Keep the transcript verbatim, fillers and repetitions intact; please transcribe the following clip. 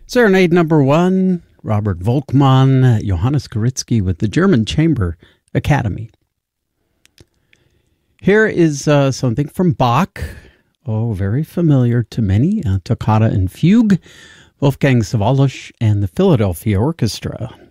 Serenade number one, Robert Volkmann, Johannes Karitzky with the German Chamber Academy. Here is uh, something from Bach. Oh, very familiar to many. Uh, Toccata and Fugue, Wolfgang Sawallisch and the Philadelphia Orchestra.